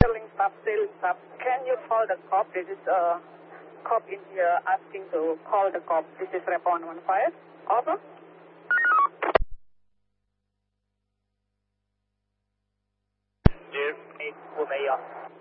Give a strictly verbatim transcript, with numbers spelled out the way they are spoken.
Sterling stop, Sterling stop. Can you call the cop? This is a cop in here asking to call the cop. This is Rep one one five. Over. Dear eight Omega.